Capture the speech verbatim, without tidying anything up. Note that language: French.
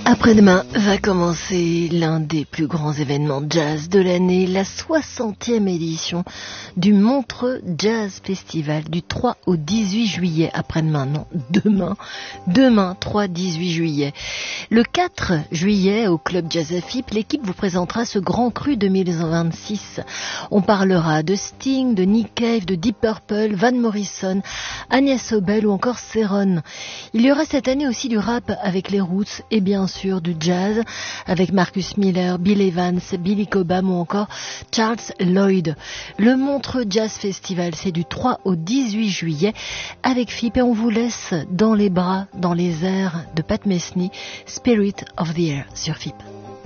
Après-demain va commencer l'un des plus grands événements jazz de l'année, la soixantième édition du Montreux Jazz Festival du trois au dix-huit juillet. Après-demain, non, demain, demain, trois dix-huit juillet. Le quatre juillet, au Club Jazz Afip, l'équipe vous présentera ce Grand Cru deux mille vingt-six. On parlera de Sting, de Nick Cave, de Deep Purple, Van Morrison, Agnès Obel ou encore Céron. Il y aura cette année aussi du rap avec les Roots et bien sûr du jazz avec Marcus Miller, Bill Evans, Billy Cobham ou encore Charles Lloyd. Le Montreux Jazz Festival, c'est du trois au dix-huit juillet avec F I P et on vous laisse dans les bras, dans les airs de Pat Metheny, Spirit of the Air sur F I P.